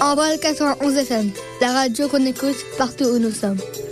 Envol 91 FM, la radio qu'on écoute partout où nous sommes.